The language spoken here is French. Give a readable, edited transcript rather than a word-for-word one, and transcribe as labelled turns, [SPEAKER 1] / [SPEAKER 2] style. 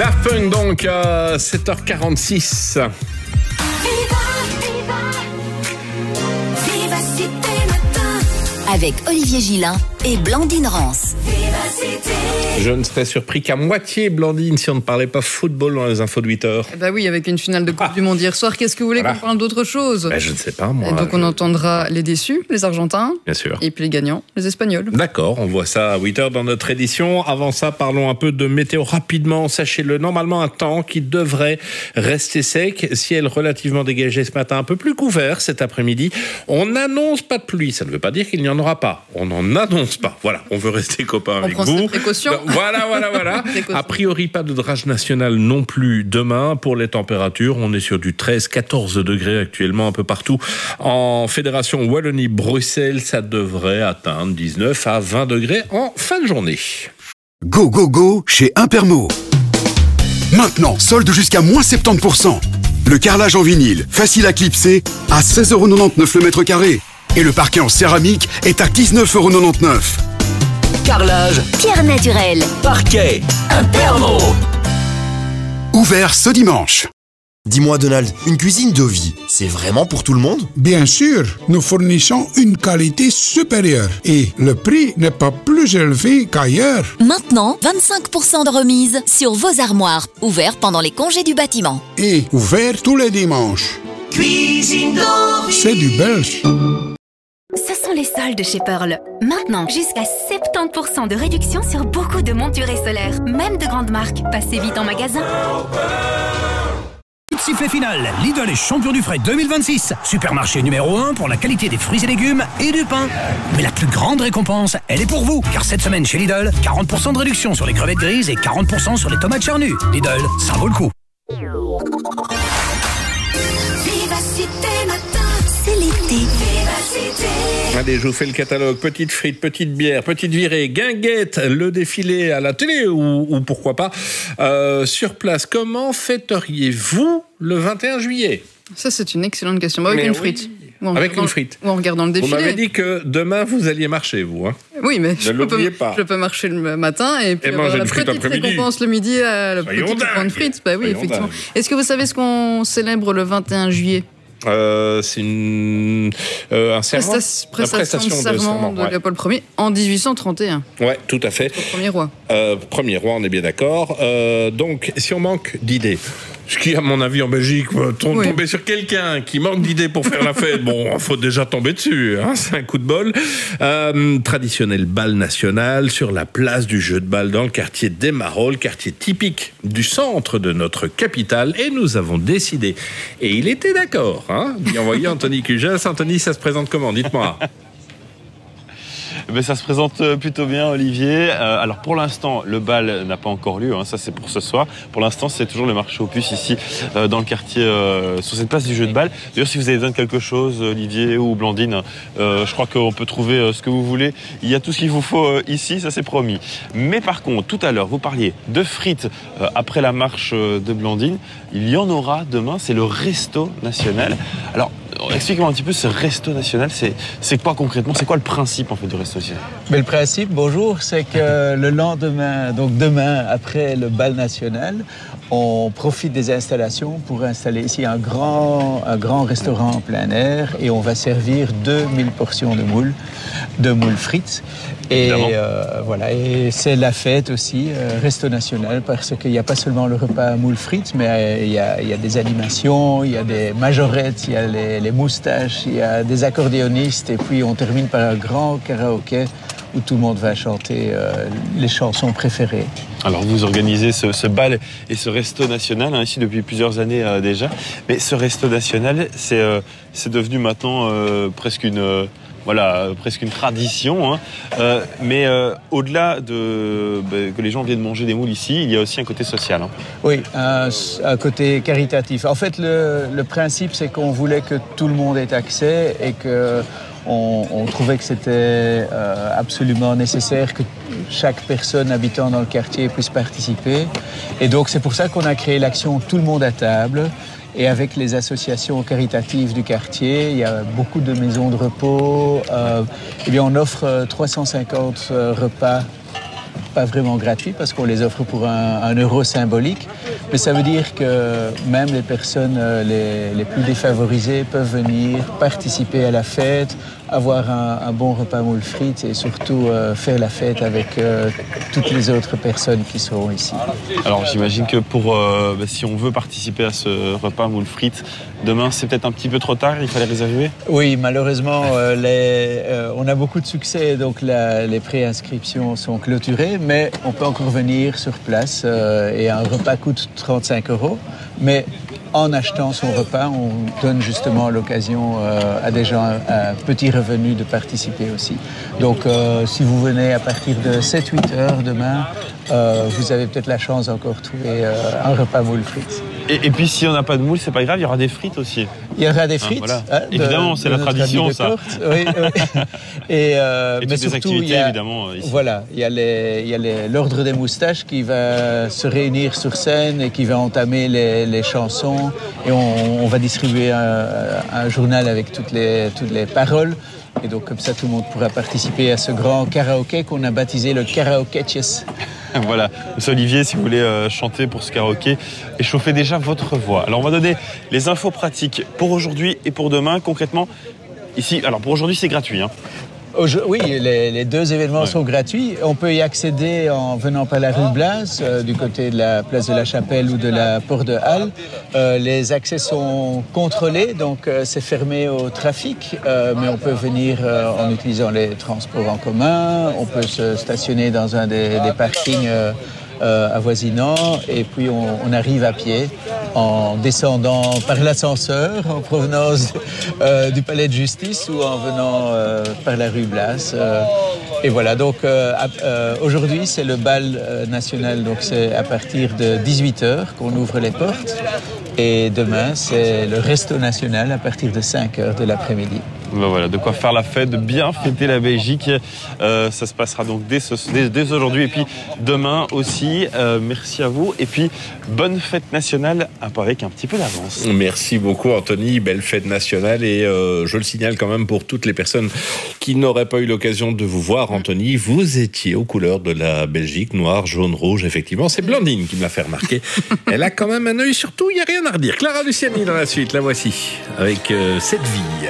[SPEAKER 1] Daft Punk donc à 7h46.
[SPEAKER 2] Avec Olivier Gillin et Blandine Rance.
[SPEAKER 1] Je ne serais surpris qu'à moitié, Blandine, si on ne parlait pas football dans les infos de 8h.
[SPEAKER 3] Bah oui, avec une finale de Coupe du Monde hier soir, qu'est-ce que vous voulez qu'on parle d'autre chose?
[SPEAKER 1] Je ne sais pas, moi.
[SPEAKER 3] Et donc on entendra les déçus, les Argentins.
[SPEAKER 1] Bien sûr.
[SPEAKER 3] Et puis les gagnants, les Espagnols.
[SPEAKER 1] D'accord, on voit ça à 8h dans notre édition. Avant ça, parlons un peu de météo rapidement. Sachez-le, normalement un temps qui devrait rester sec. Ciel relativement dégagé ce matin, un peu plus couvert cet après-midi. On n'annonce pas de pluie, ça ne veut pas dire qu'il n'y en aura pas. On n'en annonce pas. Voilà, on veut rester copains avec vous.
[SPEAKER 3] On prend ses précautions.
[SPEAKER 1] Voilà. A priori, pas de drage national non plus demain. Pour les températures, on est sur du 13-14 degrés actuellement un peu partout. En Fédération Wallonie-Bruxelles, ça devrait atteindre 19 à 20 degrés en fin de journée.
[SPEAKER 4] Go, go, go chez Impermo. Maintenant, solde jusqu'à moins 70%. Le carrelage en vinyle, facile à clipser, à 16,99€ le mètre carré. Et le parquet en céramique est à 19,99€.
[SPEAKER 2] Carrelage, pierre naturelle,
[SPEAKER 5] parquet, Impermo.
[SPEAKER 4] Ouvert ce dimanche.
[SPEAKER 5] Dis-moi Donald, une cuisine de vie, c'est vraiment pour tout le monde?
[SPEAKER 6] Bien sûr, nous fournissons une qualité supérieure et le prix n'est pas plus élevé qu'ailleurs.
[SPEAKER 2] Maintenant, 25% de remise sur vos armoires, ouverts pendant les congés du bâtiment.
[SPEAKER 6] Et ouvert tous les dimanches.
[SPEAKER 5] Cuisine de vie.
[SPEAKER 6] C'est du belge.
[SPEAKER 7] Ce sont les soldes chez Pearl. Maintenant, jusqu'à 70% de réduction sur beaucoup de montures et solaires, même de grandes marques. Passez vite en magasin.
[SPEAKER 8] Sifflet final, Lidl est champion du frais 2026. Supermarché numéro 1 pour la qualité des fruits et légumes et du pain. Mais la plus grande récompense, elle est pour vous. Car cette semaine chez Lidl, 40% de réduction sur les crevettes grises et 40% sur les tomates charnues. Lidl, ça vaut le coup.
[SPEAKER 2] C'est l'été.
[SPEAKER 1] Allez, je vous fais le catalogue. Petite frite, petite bière, petite virée, guinguette, le défilé à la télé ou pourquoi pas sur place. Comment fêteriez-vous le 21 juillet?
[SPEAKER 3] Ça, c'est une excellente question. Avec une frite.
[SPEAKER 1] Avec une frite.
[SPEAKER 3] Ou en regardant le défilé.
[SPEAKER 1] Vous m'avez dit que demain, vous alliez marcher, vous. Hein.
[SPEAKER 3] Oui, mais
[SPEAKER 1] je
[SPEAKER 3] peux marcher le matin et puis
[SPEAKER 1] manger
[SPEAKER 3] la
[SPEAKER 1] une frite
[SPEAKER 3] petite
[SPEAKER 1] après-midi.
[SPEAKER 3] récompense le midi à la petite grande frite. Bah oui, effectivement. Est-ce que vous savez ce qu'on célèbre le 21 juillet?
[SPEAKER 1] C'est un serment,
[SPEAKER 3] prestation de serment de Léopold Ier en 1831.
[SPEAKER 1] Ouais, tout à fait.
[SPEAKER 3] Le premier roi.
[SPEAKER 1] Premier roi, on est bien d'accord. Donc, si on manque d'idées, ce qui, à mon avis, en Belgique, tomber sur quelqu'un qui manque d'idées pour faire la fête, bon, faut déjà tomber dessus, hein, c'est un coup de bol. Traditionnel bal national sur la place du jeu de balle dans le quartier des Marolles, quartier typique du centre de notre capitale, et nous avons décidé, et il était d'accord, d'y envoyer Anthony Cujas. Anthony, ça se présente comment? Dites-moi.
[SPEAKER 9] Ça se présente plutôt bien, Olivier. Alors pour l'instant, le bal n'a pas encore lieu, ça c'est pour ce soir. Pour l'instant, c'est toujours le marché aux puces ici, dans le quartier, sur cette place du jeu de balle. D'ailleurs, si vous avez besoin de quelque chose, Olivier ou Blandine, je crois qu'on peut trouver ce que vous voulez. Il y a tout ce qu'il vous faut ici, ça c'est promis. Mais par contre, tout à l'heure, vous parliez de frites après la marche de Blandine. Il y en aura demain, c'est le Resto National. Alors, expliquez-moi un petit peu ce Resto National, c'est quoi concrètement? C'est quoi le principe en fait du Resto National?
[SPEAKER 10] Mais le principe, bonjour, c'est que le lendemain, donc demain, après le bal national, on profite des installations pour installer ici un grand restaurant en plein air et on va servir 2000 portions de moules frites. Et voilà, et c'est la fête aussi, Resto National, parce qu'il n'y a pas seulement le repas moules frites, mais il y a des animations, il y a des majorettes, il y a les moustaches, il y a des accordéonistes, et puis on termine par un grand karaoké où tout le monde va chanter les chansons préférées.
[SPEAKER 9] Alors vous organisez ce bal et ce Resto National ici depuis plusieurs années déjà, mais ce Resto National, c'est devenu maintenant presque une tradition, mais au-delà que les gens viennent manger des moules ici, il y a aussi un côté social.
[SPEAKER 10] Oui, un côté caritatif. En fait, le principe, c'est qu'on voulait que tout le monde ait accès et que on trouvait que c'était absolument nécessaire que chaque personne habitant dans le quartier puisse participer. Et donc, c'est pour ça qu'on a créé l'action Tout le monde à table. Et avec les associations caritatives du quartier, il y a beaucoup de maisons de repos. On offre 350 repas pas vraiment gratuits parce qu'on les offre pour un euro symbolique. Mais ça veut dire que même les personnes les plus défavorisées peuvent venir participer à la fête, avoir un bon repas moule frites et surtout faire la fête avec toutes les autres personnes qui seront ici.
[SPEAKER 9] Alors j'imagine que si on veut participer à ce repas moule frites, demain c'est peut-être un petit peu trop tard, il fallait réserver?
[SPEAKER 10] Oui, malheureusement on a beaucoup de succès, donc les préinscriptions sont clôturées, mais on peut encore venir sur place et un repas coûte 35 €. Mais en achetant son repas, on donne justement l'occasion à des gens à petit revenu de participer aussi. Donc si vous venez à partir de 7-8 heures demain, vous avez peut-être la chance d'encore trouver un repas moule frites.
[SPEAKER 9] Et puis si on n'a pas de moule, c'est pas grave, il y aura des frites aussi.
[SPEAKER 10] Il y aura des frites.
[SPEAKER 9] Voilà. Évidemment, c'est la tradition, ça.
[SPEAKER 10] Oui, oui. Et
[SPEAKER 9] toutes
[SPEAKER 10] mais
[SPEAKER 9] les
[SPEAKER 10] surtout,
[SPEAKER 9] activités, évidemment, ici.
[SPEAKER 10] Voilà, il y a l'ordre des moustaches qui va se réunir sur scène et qui va entamer les chansons. Et on va distribuer un journal avec toutes les paroles. Et donc, comme ça, tout le monde pourra participer à ce grand karaoké qu'on a baptisé le Karaoké Chess.
[SPEAKER 9] Voilà, Monsieur Olivier, si vous voulez chanter pour ce karaoké, échauffez déjà votre voix. Alors, on va donner les infos pratiques pour aujourd'hui et pour demain. Concrètement, ici, alors pour aujourd'hui, c'est gratuit, hein.
[SPEAKER 10] Oui, les deux événements sont gratuits. On peut y accéder en venant par la rue Blas, du côté de la place de la Chapelle ou de la Porte de Halle. Les accès sont contrôlés, donc c'est fermé au trafic, mais on peut venir en utilisant les transports en commun. On peut se stationner dans un des parkings avoisinants, et puis on arrive à pied en descendant par l'ascenseur en provenance du palais de justice ou en venant par la rue Blas. Et voilà, donc aujourd'hui c'est le bal national, donc c'est à partir de 18h qu'on ouvre les portes, et demain c'est le resto national à partir de 5h de l'après-midi.
[SPEAKER 9] Ben voilà, de quoi faire la fête, de bien fêter la Belgique. Ça se passera donc dès aujourd'hui et puis demain aussi. Merci à vous et puis bonne fête nationale avec un petit peu d'avance.
[SPEAKER 1] Merci beaucoup Anthony, belle fête nationale et je le signale quand même pour toutes les personnes qui n'auraient pas eu l'occasion de vous voir, Anthony, vous étiez aux couleurs de la Belgique, noir, jaune, rouge, effectivement. C'est Blandine qui me l'a fait remarquer. Elle a quand même un œil sur tout, il n'y a rien à redire. Clara Luciani dans la suite, la voici, avec Cette vie.